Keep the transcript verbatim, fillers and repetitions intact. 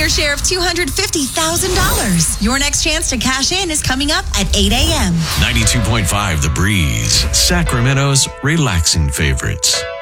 your share of two hundred fifty thousand dollars. Your next chance to cash in is coming up at eight a.m. ninety-two point five The Breeze, Sacramento's relaxing favorites.